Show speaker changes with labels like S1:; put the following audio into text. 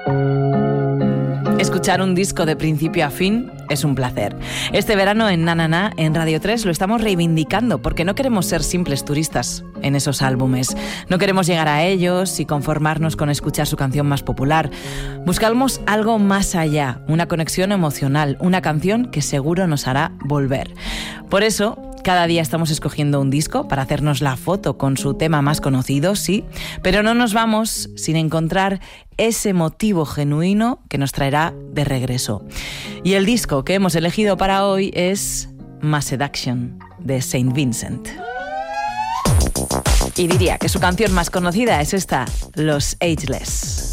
S1: Escuchar un disco de principio a fin es un placer. Este verano en Na Na Na, en Radio 3, lo estamos reivindicando porque no queremos ser simples turistas en esos álbumes. No queremos llegar a ellos y conformarnos con escuchar su canción más popular. Buscamos algo más allá, una conexión emocional, una canción que seguro nos hará volver. Por eso, cada día estamos escogiendo un disco para hacernos la foto con su tema más conocido, sí, pero no nos vamos sin encontrar ese motivo genuino que nos traerá de regreso. Y el disco que hemos elegido para hoy es Mass Seduction, de Saint Vincent. Y diría que su canción más conocida es esta, Los Ageless.